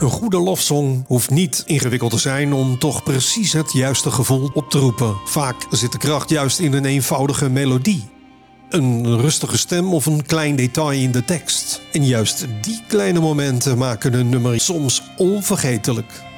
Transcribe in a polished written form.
Een goede lofsong hoeft niet ingewikkeld te zijn om toch precies het juiste gevoel op te roepen. Vaak zit de kracht juist in een eenvoudige melodie. Een rustige stem of een klein detail in de tekst. En juist die kleine momenten maken een nummer soms onvergetelijk.